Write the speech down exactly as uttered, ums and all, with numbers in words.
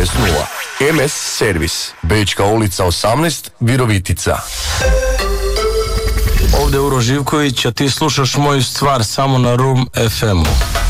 šest nula. em es servis, Bečka ulica osamnaest, Virovitica. Ovde je Uro Živković, a ti slušaš moju stvar samo na Room ef emu.